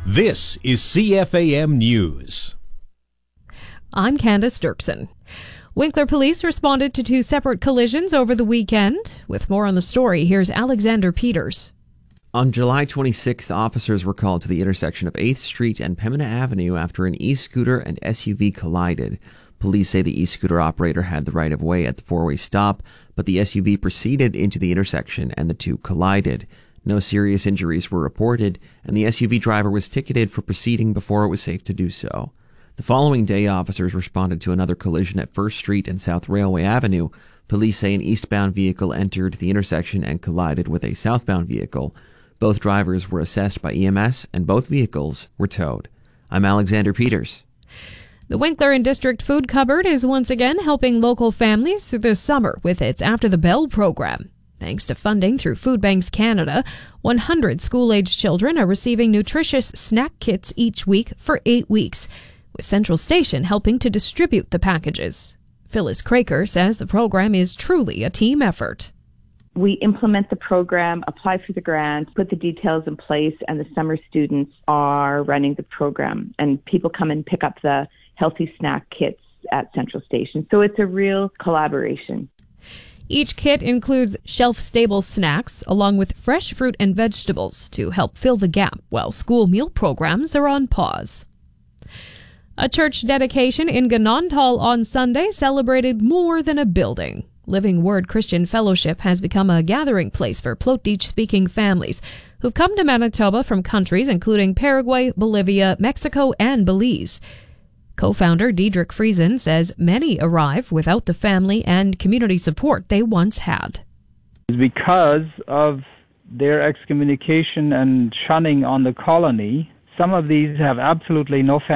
This is CFAM News. I'm Candace Dirksen. Winkler police responded to two separate collisions over the weekend. With more on the story, here's Alexander Peters. On July 26th, officers were called to the intersection of 8th Street and Pembina Avenue after an e-scooter and SUV collided. Police say the e-scooter operator had the right-of-way at the four-way stop, but the SUV proceeded into the intersection and the two collided. No serious injuries were reported, and the SUV driver was ticketed for proceeding before it was safe to do so. The following day, officers responded to another collision at 1st Street and South Railway Avenue. Police say an eastbound vehicle entered the intersection and collided with a southbound vehicle. Both drivers were assessed by EMS, and both vehicles were towed. I'm Alexander Peters. The Winkler and District Food Cupboard is once again helping local families through the summer with its After the Bell program. Thanks to funding through Food Banks Canada, 100 school-aged children are receiving nutritious snack kits each week for 8 weeks, with Central Station helping to distribute the packages. Phyllis Craker says the program is truly a team effort. We implement the program, apply for the grant, put the details in place, and the summer students are running the program. And people come and pick up the healthy snack kits at Central Station. So it's a real collaboration. Each kit includes shelf-stable snacks along with fresh fruit and vegetables to help fill the gap while school meal programs are on pause. A church dedication in Ganontal on Sunday celebrated more than a building. Living Word Christian Fellowship has become a gathering place for Plotich-speaking families who've come to Manitoba from countries including Paraguay, Bolivia, Mexico, and Belize. Co-founder Diedrich Friesen says many arrive without the family and community support they once had. Because of their excommunication and shunning on the colony, some of these have absolutely no family.